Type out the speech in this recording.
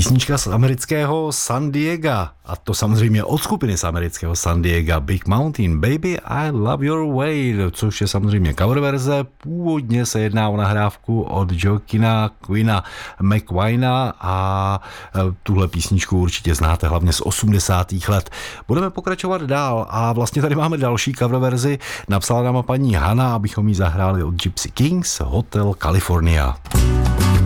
Písnička z amerického San Diega, a to samozřejmě od skupiny z amerického San Diega, Big Mountain, Baby I Love Your Way, což je samozřejmě cover verze. Původně se jedná o nahrávku od Joaquina Quina McQuina a tuhle písničku určitě znáte hlavně z 80. let. Budeme pokračovat dál a vlastně tady máme další cover verzi. Napsala nám paní Hana, abychom jí zahráli od Gypsy Kings, Hotel California.